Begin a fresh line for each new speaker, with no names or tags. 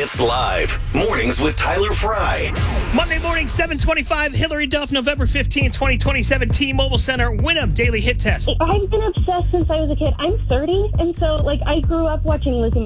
Hits Live. Mornings with Tyler Fry.
Monday morning, 7:25. Hillary Duff, November 15, 2027. T-Mobile Center, Winham Daily Hit Test.
I've been obsessed since I was a kid. I'm 30, and so, I grew up watching Lizzie